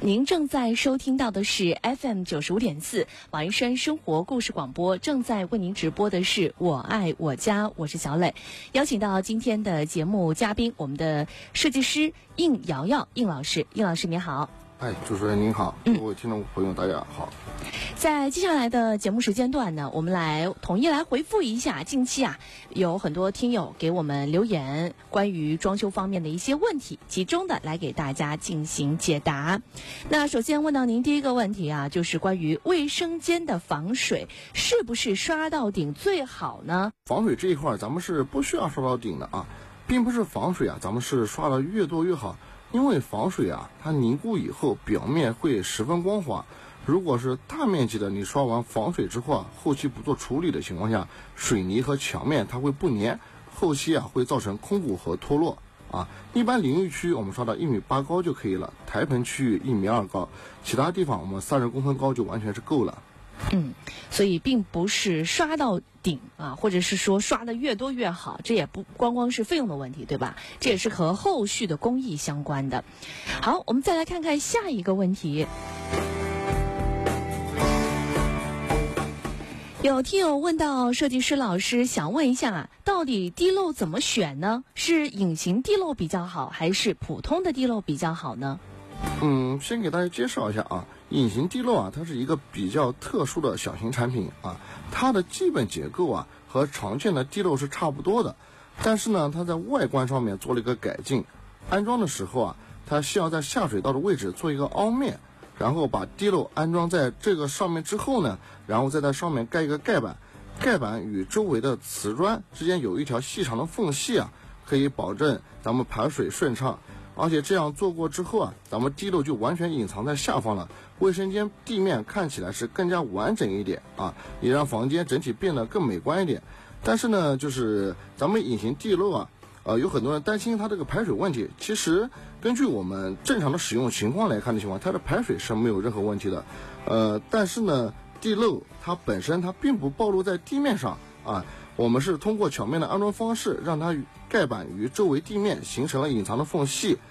您正在收听到的是 FM95.4马鞍山生活故事广播，正在为您直播的是我爱我家，我是小磊。邀请到今天的节目嘉宾，我们的设计师应瑶瑶，应老师您好。 主持人您好，各位听众朋友大家好。 在接下来的节目时间段呢，我们来统一来回复一下近期有很多听友给我们留言关于装修方面的一些问题，集中的来给大家进行解答。那首先问到您第一个问题就是关于卫生间的防水是不是刷到顶最好呢？ 防水这一块咱们是不需要刷到顶的并不是防水咱们是刷的越多越好。因为防水它凝固以后表面会十分光滑，如果是大面积的你刷完防水之后后期不做处理的情况下，水泥和墙面它会不粘，后期会造成空鼓和脱落一般淋浴区我们刷到1.8米高就可以了，台盆区域1.2米高，其他地方我们30公分高就完全是够了。 所以并不是刷到顶或者是说刷的越多越好，这也不光是费用的问题，对吧？这也是和后续的工艺相关的。好，我们再来看看下一个问题。有听友问到设计师老师，想问一下到底滴漏怎么选呢？是隐形滴漏比较好，还是普通的滴漏比较好呢？ 先给大家介绍一下隐形滴漏它是一个比较特殊的小型产品它的基本结构和常见的滴漏是差不多的，但是呢它在外观上面做了一个改进。安装的时候它需要在下水道的位置做一个凹面，然后把滴漏安装在这个上面之后呢，然后再在上面盖一个盖板，盖板与周围的瓷砖之间有一条细长的缝隙可以保证咱们排水顺畅。而且这样做过之后咱们滴漏就完全隐藏在下方了，卫生间地面看起来是更加完整一点也让房间整体变得更美观一点。但是呢，就是咱们隐形滴漏有很多人担心它这个排水问题，其实根据我们正常的使用情况来看的情况，它的排水是没有任何问题的。但是呢，滴漏它本身它并不暴露在地面上我们是通过巧妙的安装方式，让它盖板与周围地面形成了隐藏的缝隙，